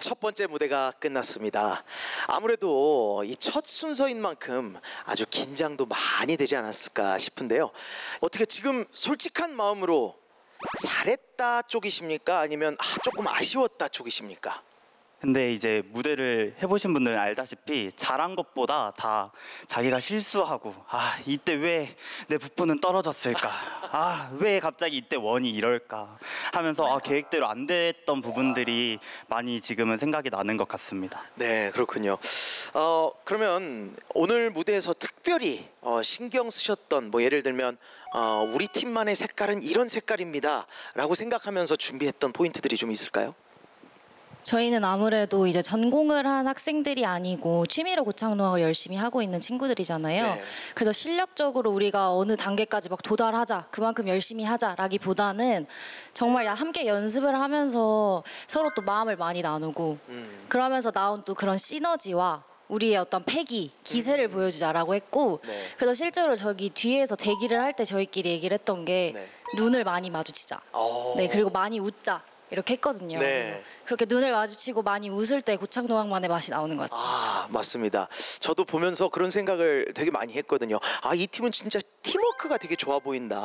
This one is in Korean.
첫 번째 무대가 끝났습니다. 아무래도 이 첫 순서인 만큼 아주 긴장도 많이 되지 않았을까 싶은데요. 어떻게 지금 솔직한 마음으로 잘했다 쪽이십니까? 아니면 조금 아쉬웠다 쪽이십니까? 근데 이제 무대를 해보신 분들은 알다시피 잘한 것보다 다 자기가 실수하고 이때 왜 내 부분은 떨어졌을까, 왜 갑자기 이때 원이 이럴까 하면서 계획대로 안 됐던 부분들이 많이 지금은 생각이 나는 것 같습니다. 네, 그렇군요. 그러면 오늘 무대에서 특별히 신경 쓰셨던, 뭐 예를 들면 우리 팀만의 색깔은 이런 색깔입니다 라고 생각하면서 준비했던 포인트들이 좀 있을까요? 저희는 아무래도 이제 전공을 한 학생들이 아니고 취미로 고창노학을 열심히 하고 있는 친구들이잖아요. 네. 그래서 실력적으로 우리가 어느 단계까지 막 도달하자, 그만큼 열심히 하자라기보다는 정말 함께 연습을 하면서 서로 또 마음을 많이 나누고 그러면서 나온 또 그런 시너지와 우리의 어떤 패기, 기세를 보여주자라고 했고, 네. 그래서 실제로 저기 뒤에서 대기를 할 때 저희끼리 얘기를 했던 게 네. 눈을 많이 마주치자. 네, 그리고 많이 웃자. 이렇게 했거든요. 네. 그렇게 눈을 마주치고 많이 웃을 때 고창노학만의 맛이 나오는 것 같습니다. 맞습니다. 저도 보면서 그런 생각을 되게 많이 했거든요. 이 팀은 진짜 팀워크가 되게 좋아 보인다.